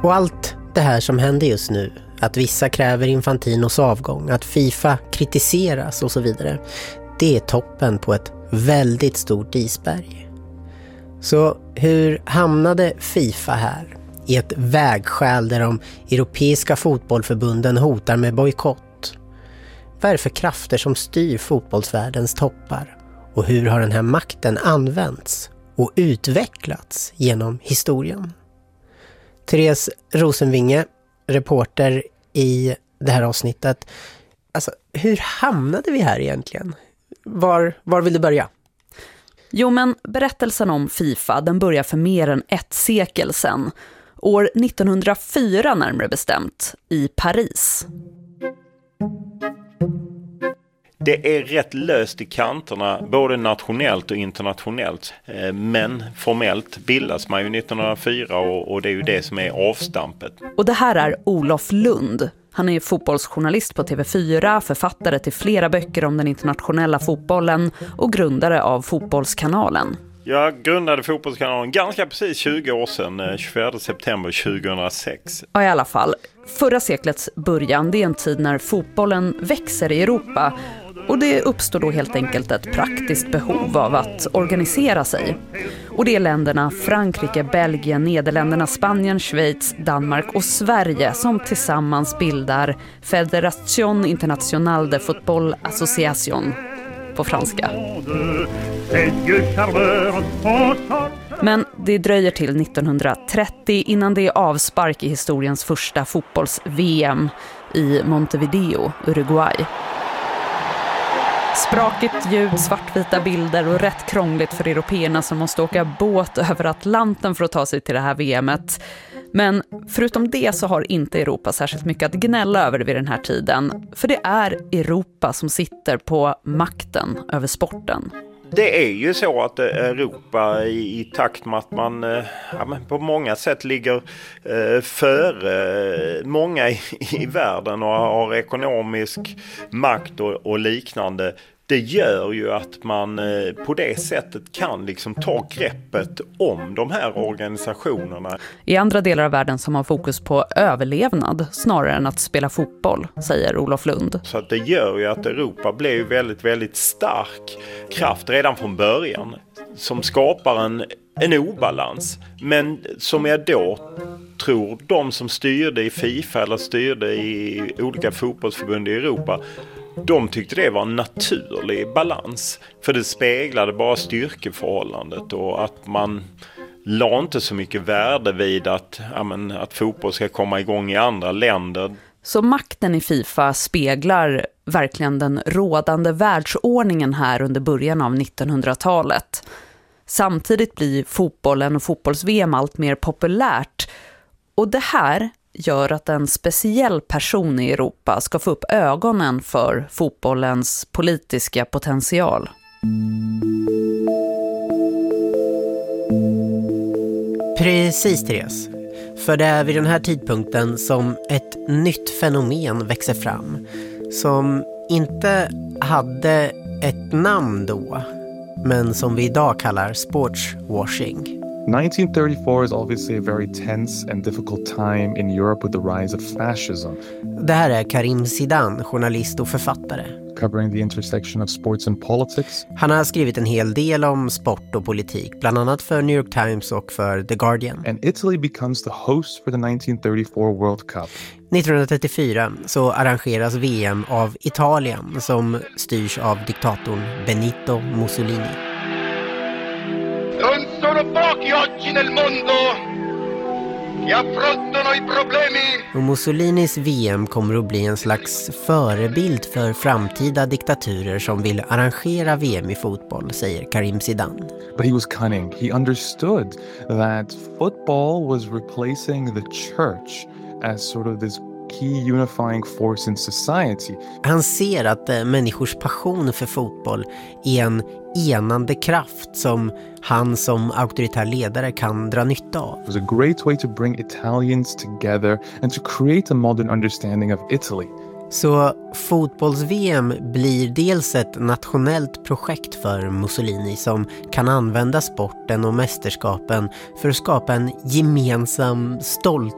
Och allt det här som händer just nu, att vissa kräver Infantinos avgång, att FIFA kritiseras och så vidare, det är toppen på ett väldigt stort isberg. Så hur hamnade FIFA här? I ett vägskäl där de europeiska fotbollförbunden hotar med bojkott. Vad är det för krafter som styr fotbollsvärldens toppar? Och hur har den här makten använts och utvecklats genom historien? Therese Rosenvinge, reporter i det här avsnittet. Alltså, hur hamnade vi här egentligen? Var vill du börja? Jo, men berättelsen om FIFA, den börjar för mer än ett sekel sedan. År 1904 närmare bestämt, i Paris. Det är rätt löst i kanterna, både nationellt och internationellt. Men formellt bildas man ju 1904 och det är ju det som är avstampet. Och det här är Olof Lund. Han är fotbollsjournalist på TV4, författare till flera böcker om den internationella fotbollen och grundare av Fotbollskanalen. Jag grundade Fotbollskanalen ganska precis 20 år sedan, 24 september 2006. Ja, i alla fall. Förra seklets början, det är en tid när fotbollen växer i Europa. Och det uppstår då helt enkelt ett praktiskt behov av att organisera sig. Och det är länderna Frankrike, Belgien, Nederländerna, Spanien, Schweiz, Danmark och Sverige som tillsammans bildar Fédération Internationale de Football Association på franska. Men det dröjer till 1930 innan det är avspark i historiens första fotbolls-VM i Montevideo, Uruguay. Sprakigt ljud, svartvita bilder och rätt krångligt för européerna som måste åka båt över Atlanten för att ta sig till det här VMet. Men förutom det så har inte Europa särskilt mycket att gnälla över vid den här tiden. För det är Europa som sitter på makten över sporten. Det är ju så att Europa i takt med att man på många sätt ligger före många i världen och har ekonomisk makt och liknande. Det gör ju att man på det sättet kan liksom ta greppet om de här organisationerna. I andra delar av världen som har fokus på överlevnad snarare än att spela fotboll, säger Olof Lund. Så att det gör ju att Europa blir ju väldigt, väldigt stark kraft redan från början som skapar en obalans. Men som jag då tror de som styrde i FIFA eller styrde i olika fotbollsförbund i Europa, de tyckte det var en naturlig balans. För det speglade bara styrkeförhållandet och att man la inte så mycket värde vid att fotboll ska komma igång i andra länder. Så makten i FIFA speglar verkligen den rådande världsordningen här under början av 1900-talet. Samtidigt blir fotbollen och fotbolls-VM allt mer populärt. Och det här gör att en speciell person i Europa ska få upp ögonen för fotbollens politiska potential. Precis, Therese. För det är vid den här tidpunkten som ett nytt fenomen växer fram som inte hade ett namn då, men som vi idag kallar sportswashing. 1934 is obviously a very tense and difficult time in Europe with the rise of fascism. Det här är Karim Zidane, journalist och författare. Covering the intersection of sports and politics. Han har skrivit en hel del om sport och politik, bland annat för New York Times och för The Guardian. And Italy becomes the host for the 1934 World Cup. 1934 så arrangeras VM av Italien som styrs av diktatorn Benito Mussolini. Non sono pochi oggi nel mondo che affrontano i problemi. Och Mussolinis VM kommer att bli en slags förebild för framtida diktaturer som vill arrangera VM i fotboll, säger Karim Zidane. But he was cunning. He understood that football was replacing the church as sort of this key unifying force in society. Han ser att människors passion för fotboll är en enande kraft som han som auktoritär ledare kan dra nytta av. It was a great way to bring Italians together and to create a modern understanding of Italy. Så fotbolls-VM blir dels ett nationellt projekt för Mussolini som kan använda sporten och mästerskapen för att skapa en gemensam stolt